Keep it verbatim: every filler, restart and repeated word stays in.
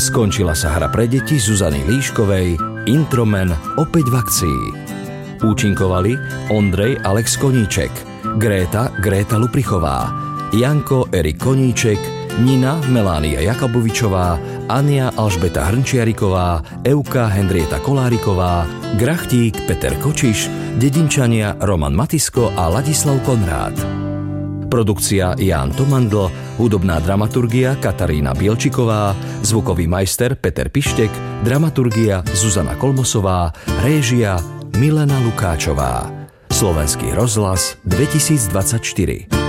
Skončila sa hra pre deti Zuzany Líškovej Intromen opäť v akcii. Účinkovali Ondrej Alex Koníček, Gréta Gréta Luprichová, Janko Erik Koníček, Nina Melánia Jakobovičová, Ania Alžbeta Hrnčiariková, Euka Henrieta Koláriková, Grachtík Peter Kočiš, dedinčania Roman Matisko a Ladislav Konrád. Produkcia Ján Tomandl, hudobná dramaturgia Katarína Bielčiková, zvukový majster Peter Pištek, dramaturgia Zuzana Kolmosová, réžia Milena Lukáčová. Slovenský rozhlas dvetisícdvadsaťštyri.